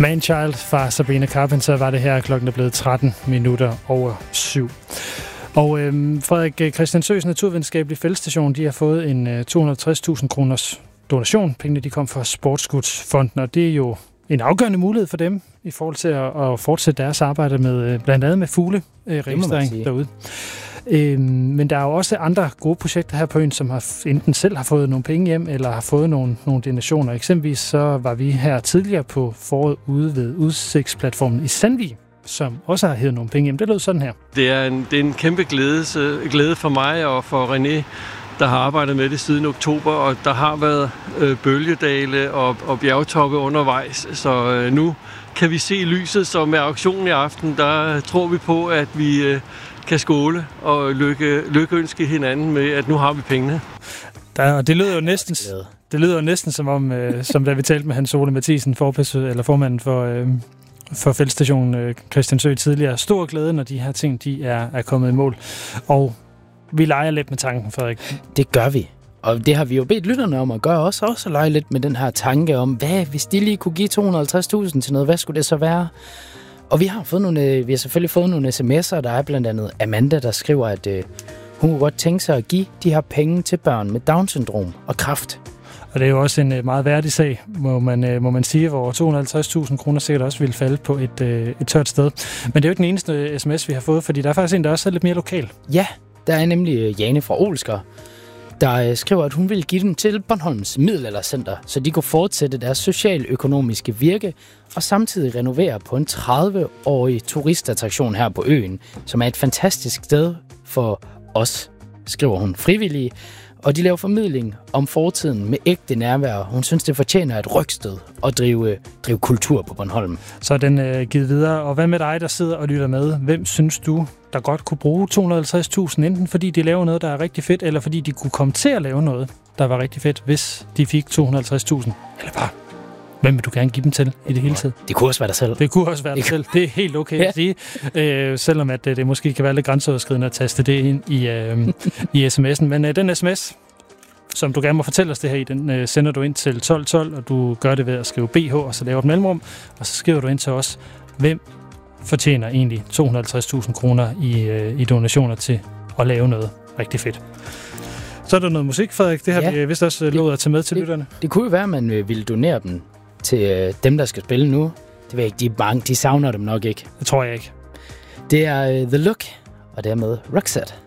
Man-Child fra Sabrina Carpenter var det her. Klokken er blevet 13 minutter over 7. Og Frederik Christiansøs Naturvidenskabelige Feltstation, de har fået en 250.000 kroners donation. Pengene de kom fra Sportsskudsfonden, og det er jo en afgørende mulighed for dem i forhold til at fortsætte deres arbejde med blandt andet med fugleregistrering derude. Men der er jo også andre gode projekter her på øen, som har enten selv har fået nogle penge hjem, eller har fået nogle donationer. Eksempelvis så var vi her tidligere på foråret ude ved udsigtsplatformen i Sandvig, som også har hævet nogle penge hjem. Det lød sådan her. Det er en kæmpe glæde for mig og for René, der har arbejdet med det siden oktober, og der har været bølgedale og bjergtoppe undervejs, så nu kan vi se lyset, så med auktionen i aften, der tror vi på, at vi kan skåle og lykkeønske hinanden med, at nu har vi pengene. Det lyder jo næsten som om, som da vi talte med Hans Ole Mathisen, formanden for Feltstationen Christiansø tidligere. Stor glæde, når de her ting de er kommet i mål. Og vi leger lidt med tanken, Frederik. Det gør vi. Og det har vi jo bedt lytterne om at gøre også at lege lidt med den her tanke om, hvad hvis de lige kunne give 250.000 til noget, hvad skulle det så være? Og vi har selvfølgelig fået nogle sms'er, der er blandt andet Amanda, der skriver, at hun kunne godt tænke sig at give de her penge til børn med Down-syndrom og kræft. Og det er jo også en meget værdig sag, må man sige, hvor 250.000 kroner sikkert også ville falde på et tørt sted. Men det er jo ikke den eneste sms, vi har fået, fordi der er faktisk en, der også er lidt mere lokal. Ja, der er nemlig Jane fra Olsker, der skriver, at hun vil give dem til Bornholms Middelaldercenter, så de kunne fortsætte deres socialøkonomiske virke og samtidig renovere på en 30-årig turistattraktion her på øen, som er et fantastisk sted for os, skriver hun, frivillige. Og de laver formidling om fortiden med ægte nærvær. Hun synes, det fortjener et rygstød at drive kultur på Bornholm. Så er den givet videre. Og hvad med dig, der sidder og lytter med? Hvem synes du, der godt kunne bruge 250.000, enten fordi de laver noget, der er rigtig fedt, eller fordi de kunne komme til at lave noget, der var rigtig fedt, hvis de fik 250.000? Eller bare, hvem vil du gerne give dem til i det hele taget? Det kunne også være dig selv. Det kunne også være dig selv. Det er helt okay at sige. Selvom at det måske kan være lidt grænseoverskridende at taste det ind i sms'en. Men den sms, som du gerne må fortælle os det her i, den sender du ind til 1212, og du gør det ved at skrive BH, og så laver et mellemrum, og så skriver du ind til os, hvem fortjener egentlig 250.000 kroner i donationer til at lave noget rigtig fedt. Så er der noget musik, Frederik. Det har vi vist også lovet at tage med til lytterne. Det kunne jo være, at man ville donere dem til dem, der skal spille nu. Det ved jeg ikke, de savner dem nok ikke. Det tror jeg ikke. Det er The Look, og det er med Roxette.